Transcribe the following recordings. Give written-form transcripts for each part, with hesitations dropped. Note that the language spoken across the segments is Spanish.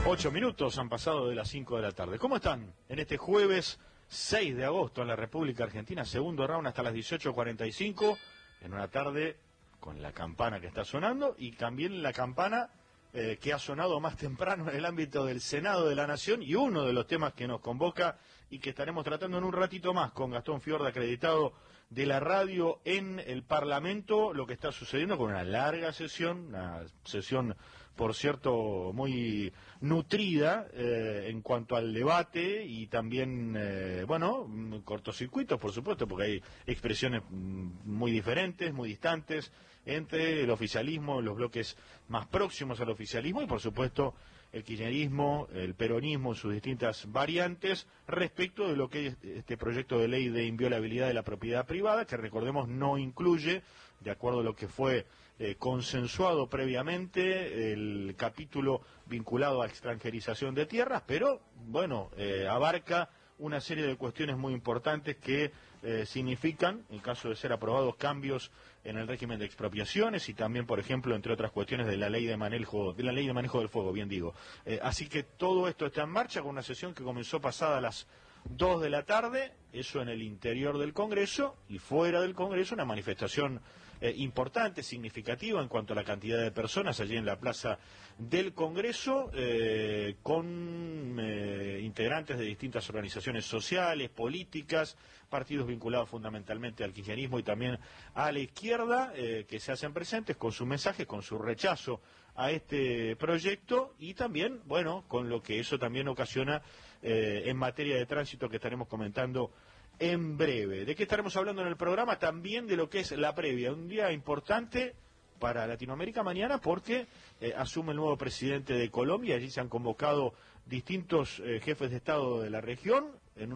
8 minutos han pasado de las 5 de la tarde. ¿Cómo están? En este jueves 6 de agosto en la República Argentina, segundo round hasta las 18:45, en una tarde con la campana que está sonando y también la campana que ha sonado más temprano en el ámbito del Senado de la Nación, y uno de los temas que nos convoca y que estaremos tratando en un ratito más con Gastón Fiorda, acreditado de la radio en el Parlamento, lo que está sucediendo con una larga sesión, por cierto muy nutrida en cuanto al debate y también, cortocircuitos, por supuesto, porque hay expresiones muy diferentes, muy distantes entre el oficialismo, los bloques más próximos al oficialismo y, por supuesto, el kirchnerismo, el peronismo en sus distintas variantes respecto de lo que es este proyecto de ley de inviolabilidad de la propiedad privada, que recordemos no incluye, de acuerdo a lo que fue consensuado previamente, el capítulo vinculado a extranjerización de tierras, pero bueno, abarca una serie de cuestiones muy importantes que significan, en caso de ser aprobados, cambios en el régimen de expropiaciones y también, por ejemplo, entre otras cuestiones, de la ley de manejo del fuego, bien digo. Así que todo esto está en marcha con una sesión que comenzó pasada a las 2 de la tarde, eso en el interior del Congreso, y fuera del Congreso una manifestación importante, significativa en cuanto a la cantidad de personas allí en la plaza del Congreso, con integrantes de distintas organizaciones sociales, políticas, partidos vinculados fundamentalmente al kirchnerismo y también a la izquierda, que se hacen presentes con su mensaje, con su rechazo a este proyecto y también, bueno, con lo que eso también ocasiona en materia de tránsito, que estaremos comentando en breve. ¿De qué estaremos hablando en el programa? También de lo que es la previa, un día importante para Latinoamérica mañana porque asume el nuevo presidente de Colombia. Allí se han convocado distintos jefes de Estado de la región en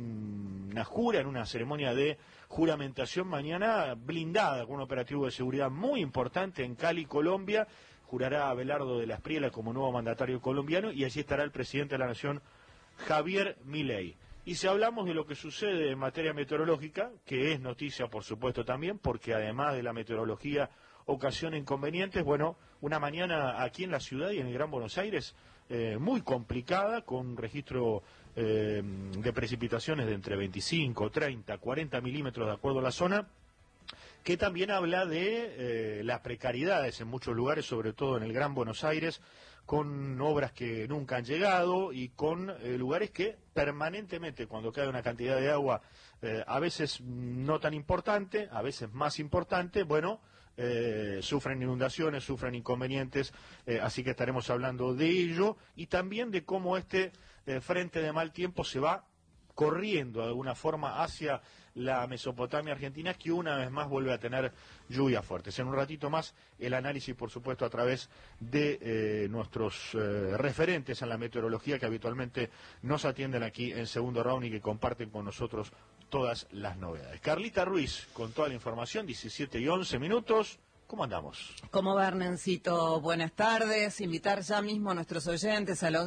una ceremonia de juramentación mañana blindada, con un operativo de seguridad muy importante en Cali, Colombia. Jurará Abelardo de la Espriella como nuevo mandatario colombiano y allí estará el presidente de la Nación, Javier Milei. Y si hablamos de lo que sucede en materia meteorológica, que es noticia por supuesto también, porque además de la meteorología ocasiona inconvenientes, bueno, una mañana aquí en la ciudad y en el Gran Buenos Aires muy complicada, con un registro de precipitaciones de entre 25, 30, 40 milímetros de acuerdo a la zona, que también habla de las precariedades en muchos lugares, sobre todo en el Gran Buenos Aires, con obras que nunca han llegado y con lugares que permanentemente, cuando cae una cantidad de agua, a veces no tan importante, a veces más importante, bueno, sufren inundaciones, sufren inconvenientes, así que estaremos hablando de ello y también de cómo este frente de mal tiempo se va corriendo de alguna forma hacia la Mesopotamia argentina, que una vez más vuelve a tener lluvias fuertes. En un ratito más el análisis, por supuesto, a través de nuestros referentes en la meteorología que habitualmente nos atienden aquí en Segundo Round y que comparten con nosotros todas las novedades. Carlita Ruiz con toda la información, 17:11. ¿Cómo andamos? ¿Cómo va, Hernancito? Buenas tardes. Invitar ya mismo a nuestros oyentes al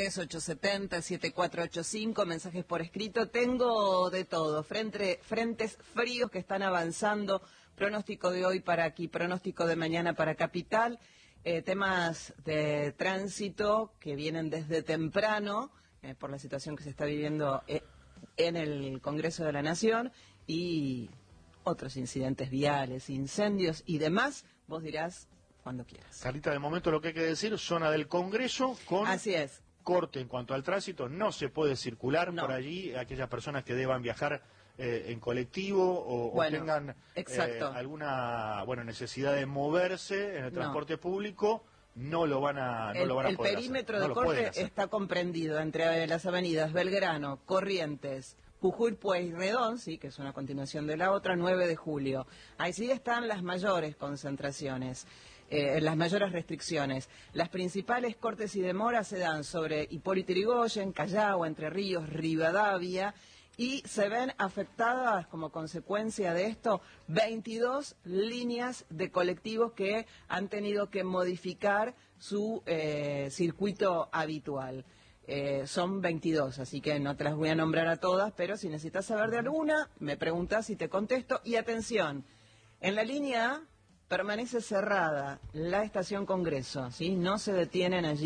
113870-7485, mensajes por escrito. Tengo de todo, frentes fríos que están avanzando, pronóstico de hoy para aquí, pronóstico de mañana para Capital, temas de tránsito que vienen desde temprano, por la situación que se está viviendo en el Congreso de la Nación, y otros incidentes viales, incendios y demás, vos dirás cuando quieras. Carlita, de momento lo que hay que decir, zona del Congreso con Así es. Corte en cuanto al tránsito, no se puede circular por allí, aquellas personas que deban viajar en colectivo o tengan alguna necesidad de moverse en el transporte público, no lo van a poder hacer. El perímetro de corte está comprendido entre las avenidas Belgrano, Corrientes, Jujuy, Pueyrredón, sí, que es una continuación de la otra, 9 de julio. Ahí sí están las mayores concentraciones, las mayores restricciones. Las principales cortes y demoras se dan sobre Hipólito Yrigoyen, Callao, Entre Ríos, Rivadavia, y se ven afectadas como consecuencia de esto 22 líneas de colectivos que han tenido que modificar su circuito habitual. Son 22, así que no te las voy a nombrar a todas, pero si necesitas saber de alguna, me preguntas y te contesto. Y atención, en la línea A permanece cerrada la estación Congreso, ¿sí? No se detienen allí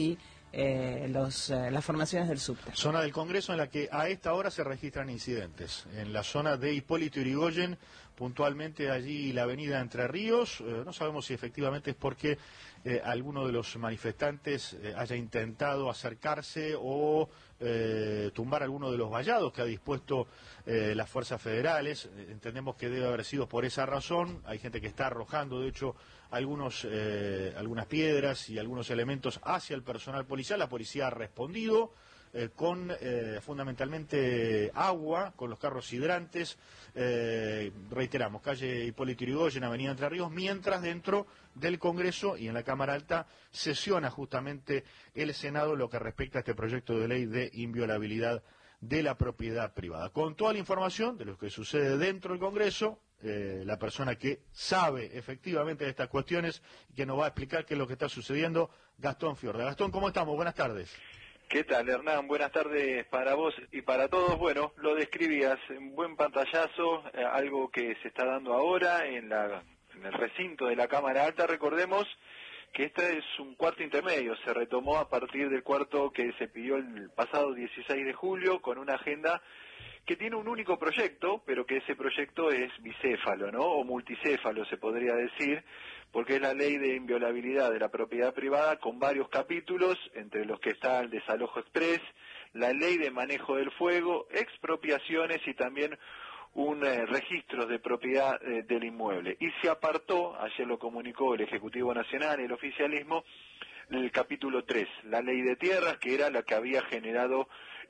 las formaciones del subte. Zona del Congreso en la que a esta hora se registran incidentes. En la zona de Hipólito Yrigoyen, puntualmente allí la avenida Entre Ríos, no sabemos si efectivamente es porque alguno de los manifestantes haya intentado acercarse o tumbar alguno de los vallados que ha dispuesto las fuerzas federales. Entendemos que debe haber sido por esa razón. Hay gente que está arrojando, de hecho, algunas piedras y algunos elementos hacia el personal policial. La policía ha respondido con fundamentalmente agua, con los carros hidrantes. Reiteramos, calle Hipólito Yrigoyen, avenida Entre Ríos, mientras dentro del Congreso y en la Cámara Alta sesiona justamente el Senado lo que respecta a este proyecto de ley de inviolabilidad de la propiedad privada. Con toda la información de lo que sucede dentro del Congreso, la persona que sabe efectivamente de estas cuestiones y que nos va a explicar qué es lo que está sucediendo, Gastón Fiorda. Gastón, ¿cómo estamos? Buenas tardes. ¿Qué tal, Hernán? Buenas tardes para vos y para todos. Bueno, lo describías, un buen pantallazo, algo que se está dando ahora en el recinto de la Cámara Alta. Recordemos que este es un cuarto intermedio, se retomó a partir del cuarto que se pidió el pasado 16 de julio con una agenda que tiene un único proyecto, pero que ese proyecto es bicéfalo, ¿no? O multicéfalo se podría decir, porque es la ley de inviolabilidad de la propiedad privada con varios capítulos, entre los que está el desalojo express, la ley de manejo del fuego, expropiaciones y también registros de propiedad del inmueble. Y se apartó, ayer lo comunicó el Ejecutivo Nacional y el oficialismo, el capítulo 3, la ley de tierras, que era la que había generado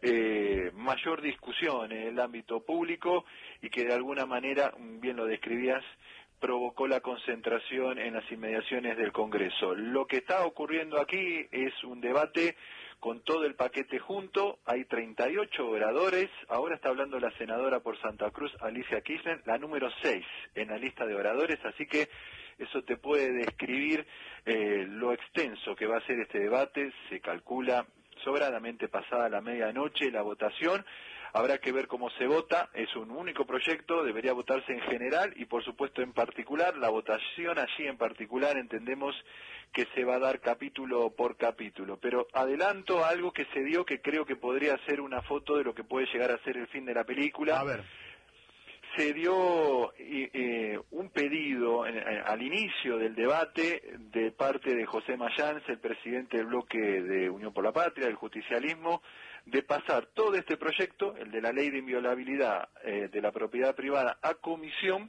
mayor discusión en el ámbito público y que de alguna manera, bien lo describías, provocó la concentración en las inmediaciones del Congreso. Lo que está ocurriendo aquí es un debate con todo el paquete junto, hay 38 oradores, ahora está hablando la senadora por Santa Cruz, Alicia Kirchner, la número 6 en la lista de oradores, así que eso te puede describir lo extenso que va a ser este debate. Se calcula sobradamente pasada la medianoche la votación. Habrá que ver cómo se vota, es un único proyecto, debería votarse en general y por supuesto en particular. La votación allí en particular entendemos que se va a dar capítulo por capítulo. Pero adelanto algo que se dio que creo que podría ser una foto de lo que puede llegar a ser el fin de la película. A ver. Se dio un pedido al inicio del debate de parte de José Mayans, el presidente del bloque de Unión por la Patria, del justicialismo, de pasar todo este proyecto, el de la ley de inviolabilidad de la propiedad privada, a comisión,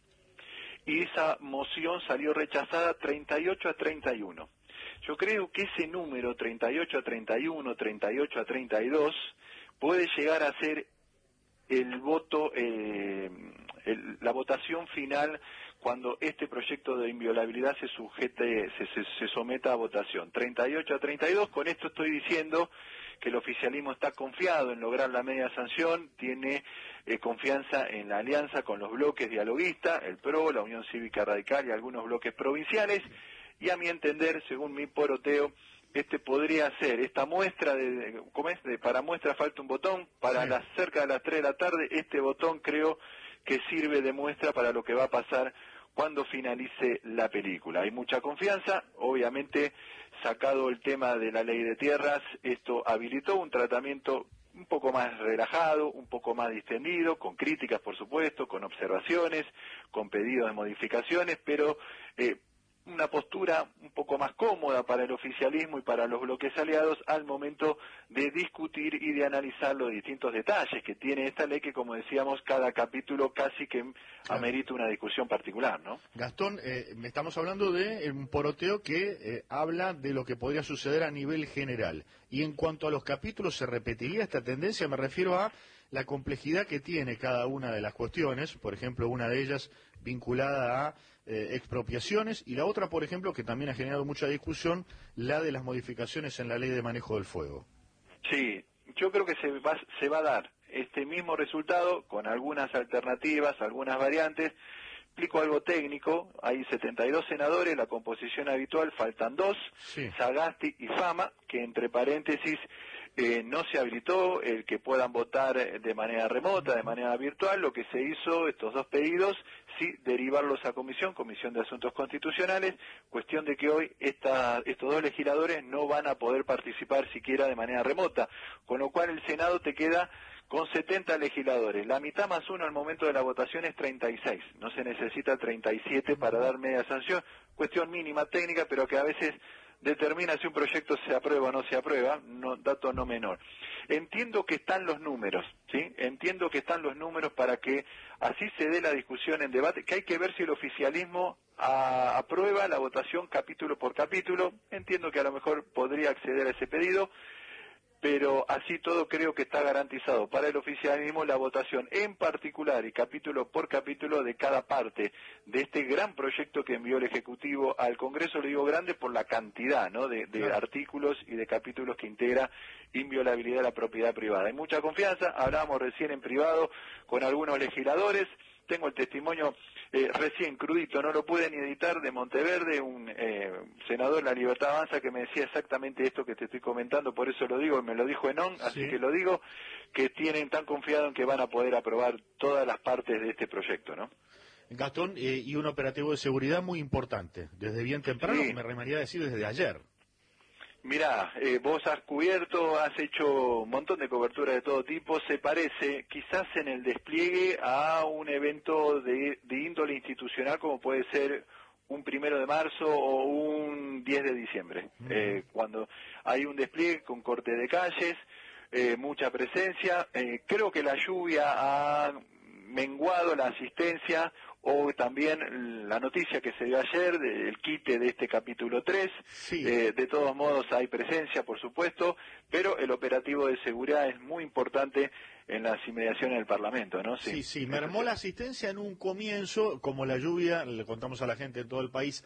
y esa moción salió rechazada 38-31. Yo creo que ese número, 38-31, 38-32, puede llegar a ser el voto, la votación final cuando este proyecto de inviolabilidad se someta a votación. 38-32, con esto estoy diciendo que el oficialismo está confiado en lograr la media sanción, tiene confianza en la alianza con los bloques dialoguistas, el PRO, la Unión Cívica Radical y algunos bloques provinciales, y a mi entender, según mi poroteo, este podría ser esta muestra para muestra falta un botón, para cerca de las 3 de la tarde, este botón creo que sirve de muestra para lo que va a pasar cuando finalice la película. Hay mucha confianza, obviamente sacado el tema de la ley de tierras, esto habilitó un tratamiento un poco más relajado, un poco más distendido, con críticas por supuesto, con observaciones, con pedidos de modificaciones, pero una postura un poco más cómoda para el oficialismo y para los bloques aliados al momento de discutir y de analizar los distintos detalles que tiene esta ley, que como decíamos, cada capítulo casi que amerita una discusión particular, ¿no? Gastón, estamos hablando de un poroteo que habla de lo que podría suceder a nivel general. Y en cuanto a los capítulos, ¿se repetiría esta tendencia? Me refiero a la complejidad que tiene cada una de las cuestiones, por ejemplo, una de ellas vinculada a expropiaciones, y la otra, por ejemplo, que también ha generado mucha discusión, la de las modificaciones en la ley de manejo del fuego. Sí, yo creo que se va a dar este mismo resultado con algunas alternativas, algunas variantes. Explico algo técnico, hay 72 senadores, la composición habitual, faltan 2, sí. Sagasti y Fama, que entre paréntesis no se habilitó el que puedan votar de manera remota, de manera virtual. Lo que se hizo, estos dos pedidos, sí derivarlos a Comisión de Asuntos Constitucionales, cuestión de que hoy estos dos legisladores no van a poder participar siquiera de manera remota, con lo cual el Senado te queda con 70 legisladores. La mitad más uno al momento de la votación es 36, no se necesita 37 para dar media sanción, cuestión mínima técnica, pero que a veces determina si un proyecto se aprueba o no se aprueba, dato no menor. Entiendo que están los números, ¿sí? Entiendo que están los números para que así se dé la discusión en debate, que hay que ver si el oficialismo aprueba la votación capítulo por capítulo. Entiendo que a lo mejor podría acceder a ese pedido, pero así todo creo que está garantizado para el oficialismo la votación en particular y capítulo por capítulo de cada parte de este gran proyecto que envió el Ejecutivo al Congreso. Le digo grande por la cantidad, ¿no?, de artículos y de capítulos que integra inviolabilidad de la propiedad privada. Hay mucha confianza, hablábamos recién en privado con algunos legisladores. Tengo el testimonio recién crudito, no lo pude ni editar, de Monteverde, un senador de la Libertad Avanza, que me decía exactamente esto que te estoy comentando, por eso lo digo, me lo dijo en así que lo digo, que tienen tan confiado en que van a poder aprobar todas las partes de este proyecto, ¿no? Gastón, y un operativo de seguridad muy importante, desde bien temprano, me remaría decir desde ayer. Mirá, vos has cubierto, has hecho un montón de cobertura de todo tipo. Se parece quizás en el despliegue a un evento de índole institucional como puede ser un 1 de marzo o un 10 de diciembre, cuando hay un despliegue con corte de calles, mucha presencia. Creo que la lluvia ha menguado la asistencia, o también la noticia que se dio ayer del quite de este capítulo 3, de todos modos hay presencia, por supuesto, pero el operativo de seguridad es muy importante en las inmediaciones del Parlamento, ¿no? Sí, mermó la asistencia en un comienzo, como la lluvia, le contamos a la gente de todo el país,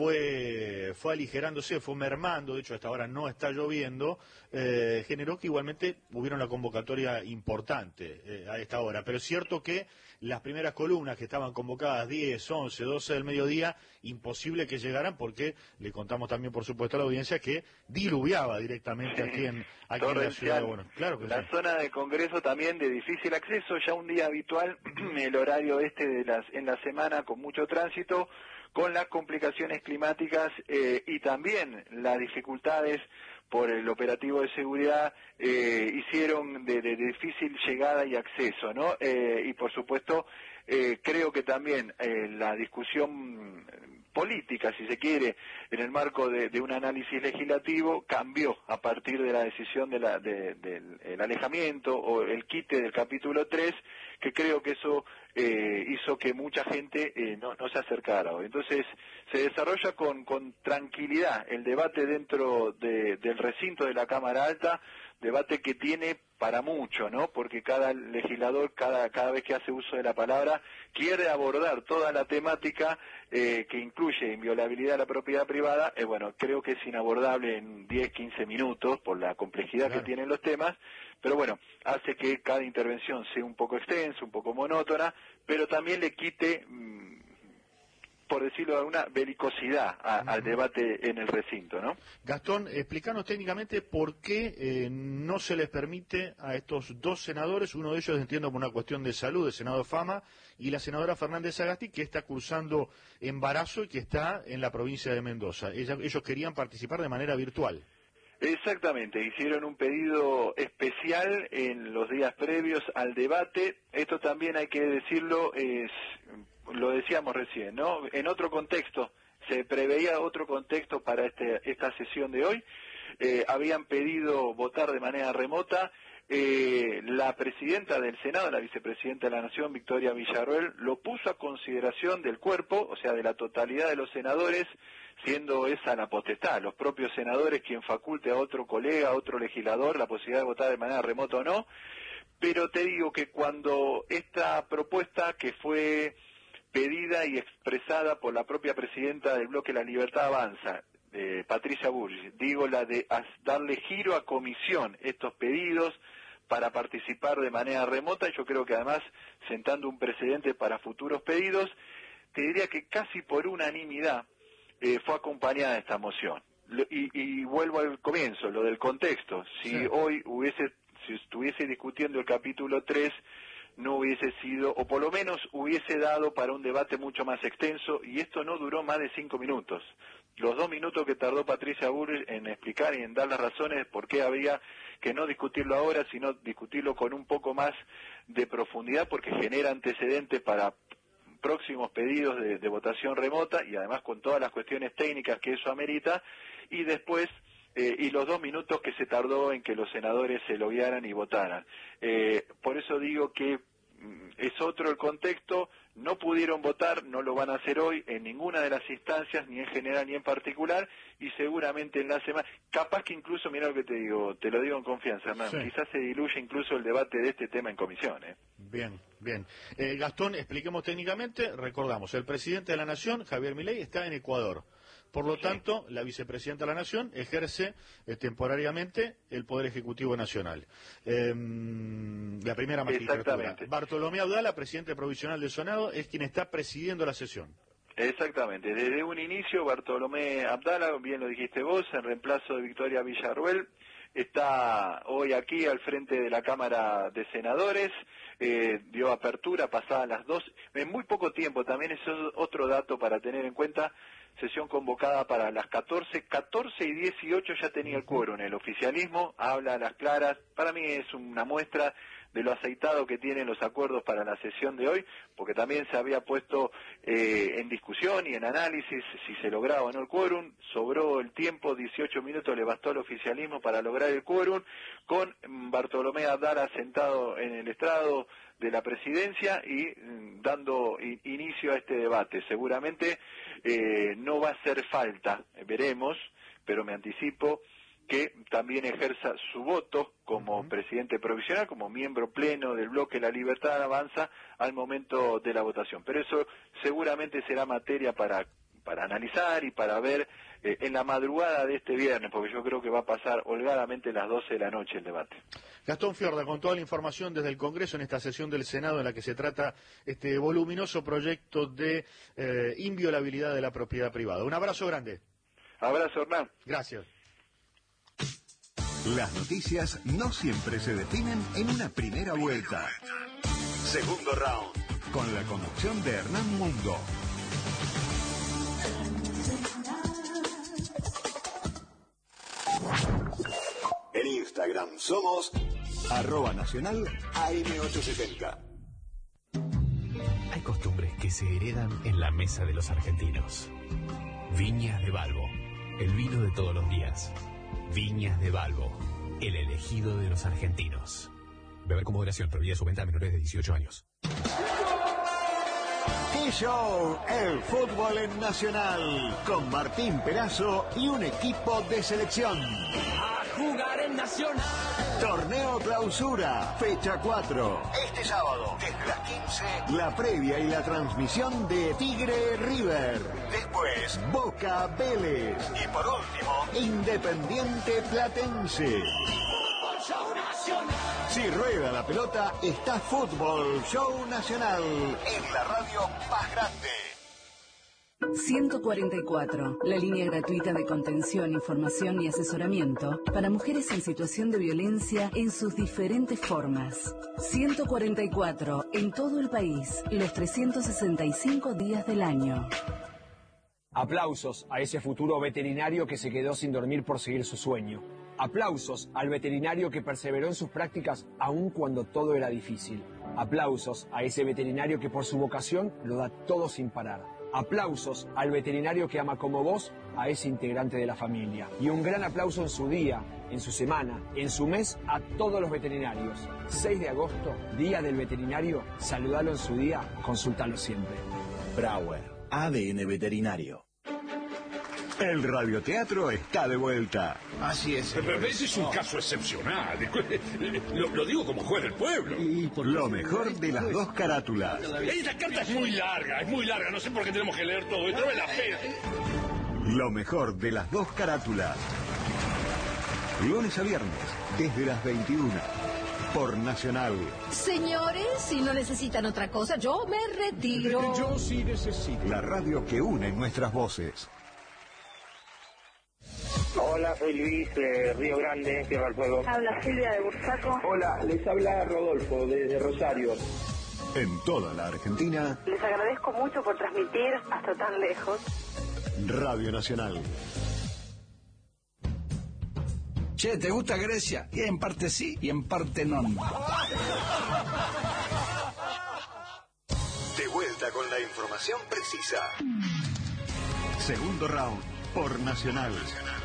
fue aligerándose, fue mermando, de hecho hasta ahora no está lloviendo, generó que igualmente hubiera una convocatoria importante a esta hora, pero es cierto que las primeras columnas que estaban convocadas 10, 11, 12 del mediodía, imposible que llegaran porque le contamos también por supuesto a la audiencia que diluviaba directamente aquí en la ciudad de Buenos Aires. Claro que la zona de Congreso también de difícil acceso, ya un día habitual, el horario en la semana con mucho tránsito, con las complicaciones climáticas y también las dificultades por el operativo de seguridad hicieron de difícil llegada y acceso, ¿no? Y por supuesto creo que también la discusión política, si se quiere, en el marco de un análisis legislativo, cambió a partir de la decisión del alejamiento o el quite del capítulo 3, que creo que eso hizo que mucha gente no se acercara hoy. Entonces, se desarrolla con tranquilidad el debate dentro del recinto de la Cámara Alta, debate que tiene para mucho, ¿no? Porque cada legislador, cada vez que hace uso de la palabra, quiere abordar toda la temática que incluye inviolabilidad de la propiedad privada. Bueno, creo que es inabordable en 10, 15 minutos por la complejidad que tienen los temas, pero bueno, hace que cada intervención sea un poco extensa, un poco monótona, pero también le quite, por decirlo de alguna, belicosidad al debate en el recinto, ¿no? Gastón, explícanos técnicamente por qué no se les permite a estos dos senadores, uno de ellos entiendo por una cuestión de salud, el senador Fama, y la senadora Fernández Sagasti, que está cursando embarazo y que está en la provincia de Mendoza. Ellos querían participar de manera virtual. Exactamente, hicieron un pedido especial en los días previos al debate. Esto también hay que decirlo, lo decíamos recién, ¿no? En otro contexto, se preveía otro contexto para esta sesión de hoy. Habían pedido votar de manera remota. La presidenta del Senado, la vicepresidenta de la Nación, Victoria Villarroel, lo puso a consideración del cuerpo, o sea, de la totalidad de los senadores, siendo esa la potestad, los propios senadores quien faculte a otro colega, a otro legislador, la posibilidad de votar de manera remota o no. Pero te digo que cuando esta propuesta, que fue pedida y expresada por la propia presidenta del bloque La Libertad Avanza, Patricia Bullrich, digo la de darle giro a comisión estos pedidos para participar de manera remota, yo creo que además sentando un precedente para futuros pedidos, te diría que casi por unanimidad fue acompañada esta moción. Y vuelvo al comienzo, lo del contexto. Si hoy si estuviese discutiendo el capítulo 3, no hubiese sido, o por lo menos hubiese dado para un debate mucho más extenso, y esto no duró más de 5 minutos. Los 2 minutos que tardó Patricia Bullrich en explicar y en dar las razones por qué había que no discutirlo ahora, sino discutirlo con un poco más de profundidad, porque genera antecedentes para próximos pedidos de votación remota, y además con todas las cuestiones técnicas que eso amerita, y después y los 2 minutos que se tardó en que los senadores se loguearan y votaran. Por eso digo que es otro el contexto, no pudieron votar, no lo van a hacer hoy en ninguna de las instancias, ni en general ni en particular, y seguramente en la semana, capaz que incluso, mira lo que te digo, te lo digo en confianza, Hernán, quizás se diluye incluso el debate de este tema en comisión. Bien, bien. Gastón, expliquemos técnicamente, recordamos, el presidente de la Nación, Javier Milei, está en Ecuador. Por lo tanto, la vicepresidenta de la Nación ejerce temporariamente el Poder Ejecutivo Nacional. La primera magistratura. Bartolomé Abdala, presidente provisional del Senado, es quien está presidiendo la sesión. Exactamente. Desde un inicio, Bartolomé Abdala, bien lo dijiste vos, en reemplazo de Victoria Villarruel, está hoy aquí al frente de la Cámara de Senadores, dio apertura pasadas las 2, en muy poco tiempo, también es otro dato para tener en cuenta. Sesión convocada para las 14 y 18 ya tenía el quórum. El oficialismo habla a las claras. Para mí es una muestra de lo aceitado que tienen los acuerdos para la sesión de hoy, porque también se había puesto en discusión y en análisis si se lograba o no el quórum. Sobró el tiempo, 18 minutos le bastó al oficialismo para lograr el quórum, con Bartolomé Abdala sentado en el estrado de la presidencia y dando inicio a este debate. Seguramente no va a hacer falta, veremos, pero me anticipo que también ejerza su voto como presidente provisional, como miembro pleno del bloque La Libertad Avanza al momento de la votación. Pero eso seguramente será materia para analizar y para ver en la madrugada de este viernes, porque yo creo que va a pasar holgadamente las 12 de la noche el debate. Gastón Fiorda, con toda la información desde el Congreso en esta sesión del Senado en la que se trata este voluminoso proyecto de inviolabilidad de la propiedad privada. Un abrazo grande. Abrazo, Hernán. Gracias. Las noticias no siempre se definen en una primera vuelta. Segundo round, con la conducción de Hernán Mundo. En Instagram somos @nacional AM870. Hay costumbres que se heredan en la mesa de los argentinos. Viñas de Balbo, el vino de todos los días. Viñas de Balbo, el elegido de los argentinos. Beber con moderación, prohibida su venta a menores de 18 años. T-Show, el fútbol en Nacional, con Martín Perazo y un equipo de selección. A jugar en Nacional. Torneo Clausura, fecha 4. Este sábado, desde las 15, la previa y la transmisión de Tigre River. Después, Boca Vélez. Y por último, Independiente Platense. Show Nacional. Si rueda la pelota, está Fútbol Show Nacional en la radio más grande. 144, la línea gratuita de contención, información y asesoramiento para mujeres en situación de violencia en sus diferentes formas. 144, en todo el país, los 365 días del año. Aplausos a ese futuro veterinario que se quedó sin dormir por seguir su sueño. Aplausos al veterinario que perseveró en sus prácticas aun cuando todo era difícil. Aplausos a ese veterinario que por su vocación lo da todo sin parar. Aplausos al veterinario que ama como vos a ese integrante de la familia. Y un gran aplauso en su día, en su semana, en su mes a todos los veterinarios. 6 de agosto, Día del Veterinario. Saludalo en su día, consultalo siempre. Brauer, ADN Veterinario. El radioteatro está de vuelta. Así es. Pero ese es un caso excepcional. Lo digo como juez del pueblo. Lo mejor de las dos carátulas. Esta carta es muy larga. No sé por qué tenemos que leer todo esto. No me la pena. Lo mejor de las dos carátulas. Lunes a viernes, desde las 21. Por Nacional. Señores, si no necesitan otra cosa, yo me retiro. Yo sí necesito. La radio que une nuestras voces. Hola, soy Luis de Río Grande, Tierra del Fuego. Habla Silvia de Bursaco. Hola, les habla Rodolfo desde Rosario. En toda la Argentina. Les agradezco mucho por transmitir hasta tan lejos. Radio Nacional. Che, ¿te gusta Grecia? Y en parte sí y en parte no. De vuelta con la información precisa. Segundo round por Nacional.